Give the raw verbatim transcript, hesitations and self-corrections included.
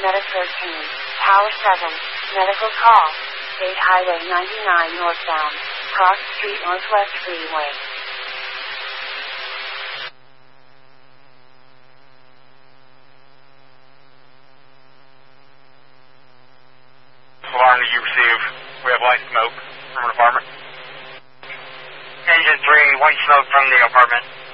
Meta thirteen, Tower seven, medical call, State Highway ninety-nine northbound, Cross Street Northwest Freeway. Alarm that you receive. We have white smoke from an apartment. Engine three, white smoke from the apartment.